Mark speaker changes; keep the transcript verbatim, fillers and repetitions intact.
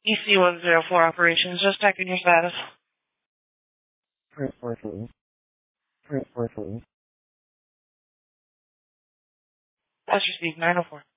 Speaker 1: E C one zero four operations, just checking your status.
Speaker 2: Transporting. Transporting.
Speaker 1: That's received nine oh four.